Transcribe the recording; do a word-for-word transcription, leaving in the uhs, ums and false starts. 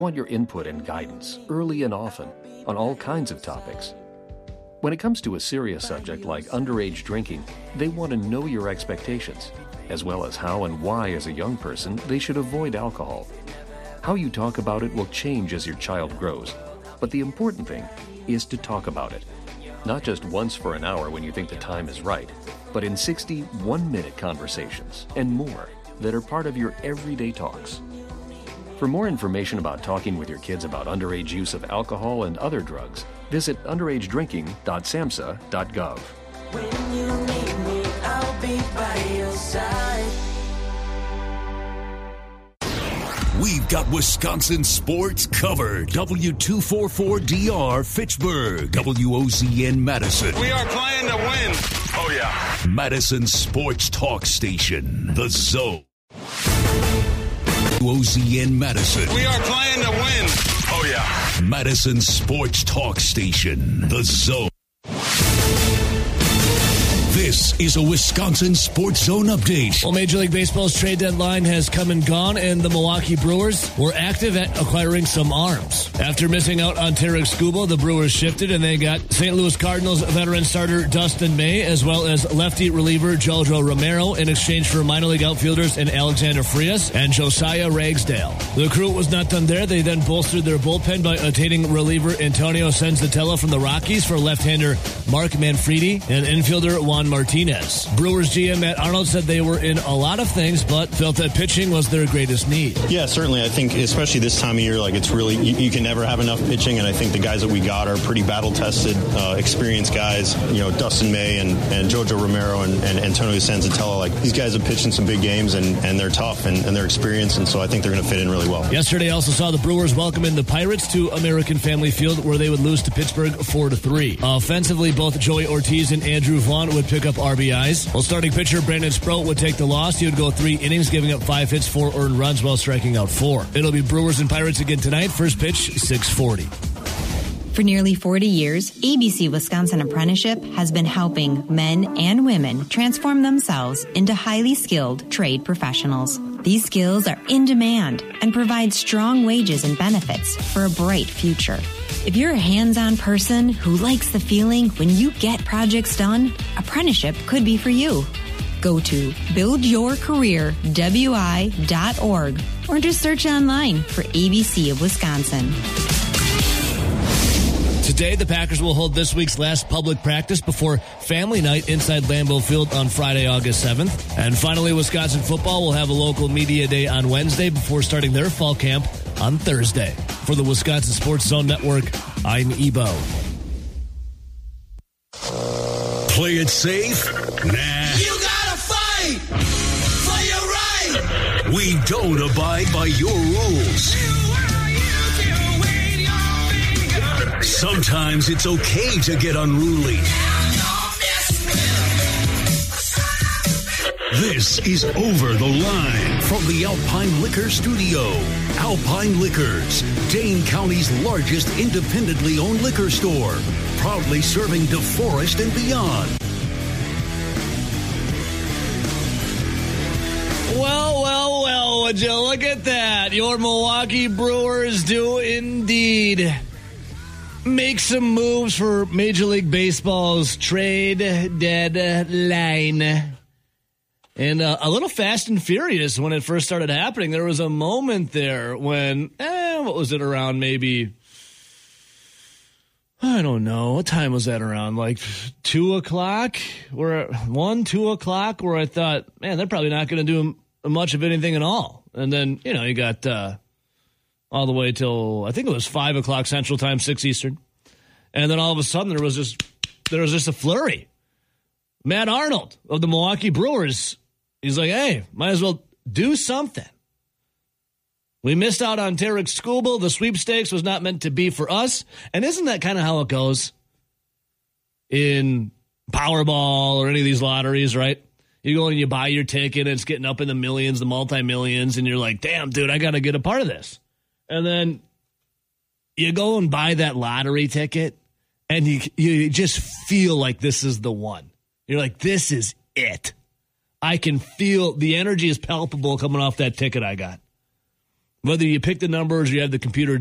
want your input and guidance early and often on all kinds of topics. When it comes to a serious subject like underage drinking, they want to know your expectations, as well as how and why as a young person they should avoid alcohol. How you talk about it will change as your child grows, but the important thing is to talk about it. Not just once for an hour when you think the time is right, but in sixty one-minute conversations and more that are part of your everyday talks. For more information about talking with your kids about underage use of alcohol and other drugs, visit underage drinking dot samhsa dot gov. When you need me, I'll be by your side. We've got Wisconsin sports covered. W two forty-four D R Fitchburg. W O Z N Madison. We are playing to win. Oh, yeah. Madison Sports Talk Station. The Zone. W O Z N Madison. We are playing to win. Oh, yeah. Madison Sports Talk Station. The Zone. This is a Wisconsin Sports Zone update. Well, Major League Baseball's trade deadline has come and gone, and the Milwaukee Brewers were active at acquiring some arms. After missing out on Tarek Skubal, the Brewers shifted, and they got Saint Louis Cardinals veteran starter Dustin May, as well as lefty reliever Jojo Romero in exchange for minor league outfielders in Alexander Frias and Josiah Ragsdale. The crew was not done there. They then bolstered their bullpen by attaining reliever Antonio Senzatella from the Rockies for left-hander Mark Manfredi and infielder Juan Martinez. Brewers G M Matt Arnold said they were in a lot of things, but felt that pitching was their greatest need. Yeah, certainly. I think, especially this time of year, like it's really, you, you can never have enough pitching, and I think the guys that we got are pretty battle-tested, uh, experienced guys. You know, Dustin May and, and Jojo Romero and, and Antonio Senzatella, like these guys have pitched in some big games, and, and they're tough, and, and they're experienced, and so I think they're going to fit in really well. Yesterday also saw the Brewers welcome in the Pirates to American Family Field, where they would lose to Pittsburgh four to three. Offensively, both Joey Ortiz and Andrew Vaughn would pick up R B Is. While starting pitcher Brandon Sproat would take the loss. He would go three innings, giving up five hits, four earned runs, while striking out four. It'll be Brewers and Pirates again tonight. First pitch, six forty. For nearly forty years, A B C Wisconsin Apprenticeship has been helping men and women transform themselves into highly skilled trade professionals. These skills are in demand and provide strong wages and benefits for a bright future. If you're a hands-on person who likes the feeling when you get projects done, apprenticeship could be for you. Go to build your career w i dot org or just search online for A B C of Wisconsin. Today, the Packers will hold this week's last public practice before family night inside Lambeau Field on Friday, August seventh. And finally, Wisconsin football will have a local media day on Wednesday before starting their fall camp on Thursday. For the Wisconsin Sports Zone Network, I'm Ebo. Play it safe? Nah. You gotta fight for your right. We don't abide by your rules. Sometimes it's okay to get unruly. This is Over the Line from the Alpine Liquor Studio. Alpine Liquors, Dane County's largest independently owned liquor store, proudly serving DeForest and beyond. Well, well, well, would you look at that? Your Milwaukee Brewers do indeed make some moves for Major League Baseball's trade deadline. And uh, a little fast and furious when it first started happening. There was a moment there when, eh, what was it, around maybe, I don't know, what time was that around? Like two o'clock? Or one, two o'clock, where I thought, man, they're probably not going to do much of anything at all. And then, you know, you got uh, all the way till, I think it was five o'clock Central Time, six Eastern. And then all of a sudden there was just, there was just a flurry. Matt Arnold of the Milwaukee Brewers, he's like, hey, might as well do something. We missed out on Tarek Skubal. The sweepstakes was not meant to be for us. And isn't that kind of how it goes in Powerball or any of these lotteries, right? You go and you buy your ticket, and it's getting up in the millions, the multi-millions, and you're like, damn, dude, I got to get a part of this. And then you go and buy that lottery ticket, and you you just feel like this is the one. You're like, this is it. I can feel the energy is palpable coming off that ticket I got. Whether you pick the numbers or you have the computer